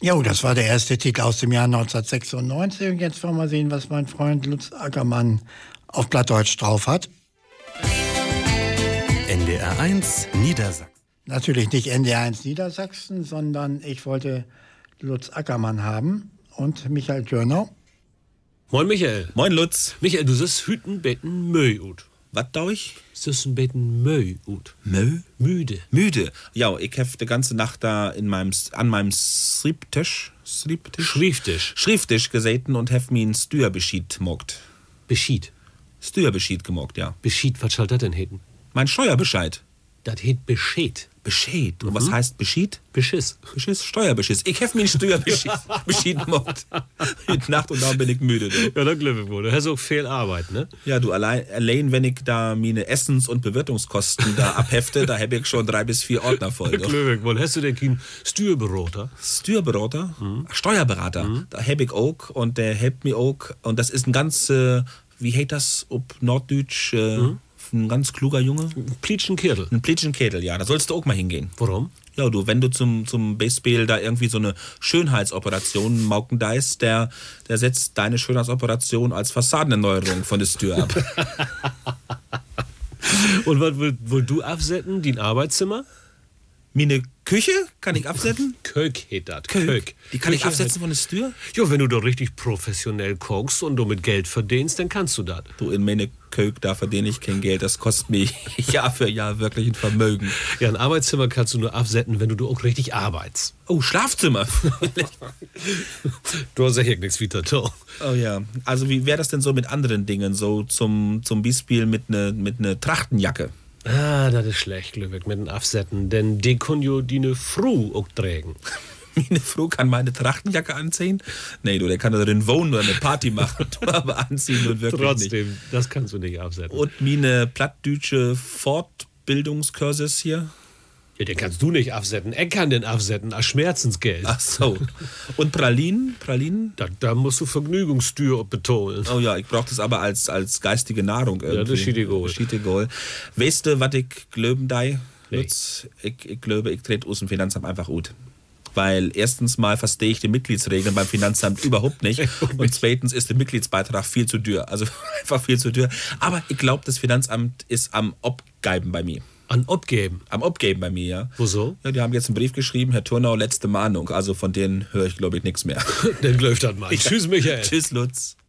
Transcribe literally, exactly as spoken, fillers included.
Jo, das war der erste Titel aus dem Jahr neunzehnhundertsechsundneunzig. Und jetzt wollen wir sehen, was mein Freund Lutz Ackermann auf Plattdeutsch drauf hat. N D R eins Niedersachsen. Natürlich nicht N D R eins Niedersachsen, sondern ich wollte Lutz Ackermann haben und Michael Dürnau. Moin Michael. Moin Lutz. Michael, du siehst hüten beten Möh ut. Was da ich? Siehst ein beten Möh ut. Mö? Müde. Müde. Ja, ich habe die ganze Nacht da in meinem, an meinem Schreibtisch, Schreibtisch? Schrieftisch. Schrifttisch gesäten und habe mir ein Steuerbeschied gemockt. Beschied. Steuerbeschied gemockt, ja. Beschied, was soll das denn heten? Mein Steuerbescheid. Das heet Bescheid. Bescheid. Und was heißt Beschied? Beschiss. Beschiss, Steuerbeschiss. Ich habe mir ein Steuerbeschied gemockt. Heute Nacht und dann bin ich müde. Du. Ja, da glücklich wohl. Du hast auch viel Arbeit, ne? Ja, du, allein, allein wenn ich da meine Essens- und Bewirtungskosten da abhefte, da habe ich schon drei bis vier Ordner voll. Du. Glücklich wohl. Hast du denn keinen Steuerberater? Steuerberater, Mhm. Steuerberater, Mhm. da habe ich auch und der hilft mir auch und das ist ein ganz, äh, wie heißt das, ob Norddeutsch, äh, Mhm. ein ganz kluger Junge. Plitschenkirtel. Ein Plitschenkirtel, ja, da sollst du auch mal hingehen. Warum? Ja, du, wenn du zum, zum Beispiel da irgendwie so eine Schönheitsoperation mauken deist, der, der setzt deine Schönheitsoperation als Fassadenerneuerung von der Tür ab. Und was willst will du absetzen? Dein Arbeitszimmer? Meine Küche kann ich absetzen? Kök heet dat. Kök. Die kann ich Küche absetzen von der Tür? Ja, wenn du doch richtig professionell kochst und du mit Geld verdienst, dann kannst du das. Du, in meine Kök, da verdiene ich kein Geld. Das kostet mich Jahr für Jahr wirklich ein Vermögen. Ja, ein Arbeitszimmer kannst du nur absetzen, wenn du, du auch richtig arbeitest. Oh, Schlafzimmer. Du hast ja hier nichts wieder da. Oh ja. Also wie wäre das denn so mit anderen Dingen? So zum, zum Beispiel mit ne, mit ne Trachtenjacke. Ah, das ist schlecht, Glückwig, mit den Absetzen. Denn die können ja die ne Frau auch tragen. Meine Frau kann meine Trachtenjacke anziehen? Nee, du, der kann da drin wohnen oder eine Party machen. Du aber anziehen und wirklich Trotzdem, nicht. das kannst du nicht absetzen. Und meine plattdütsche Fortbildungskurses hier? Ja, den kannst du nicht absetzen. Er kann den absetzen, als Schmerzensgeld. Ach so. Und Pralinen? Pralinen? Da, da musst du Vergnügungstür betonen. Oh ja, ich brauche das aber als, als geistige Nahrung irgendwie. Ja, das schiet egal. Schiet egal. Weißt du, was ich glauben dei? Nee. Lutz? Ich, ich glaube, ich trete aus dem Finanzamt einfach gut. Weil erstens mal verstehe ich die Mitgliedsregeln beim Finanzamt überhaupt nicht. Und zweitens ist der Mitgliedsbeitrag viel zu teuer. Also einfach viel zu teuer. Aber ich glaube, das Finanzamt ist am Abgeben bei mir. An Abgeben? Am Abgeben bei mir, ja. Wieso? Ja, die haben jetzt einen Brief geschrieben, Herr Turnau, letzte Mahnung. Also von denen höre ich, glaube ich, nichts mehr. Dann läuft das mal. Tschüss, Michael. Tschüss, Lutz.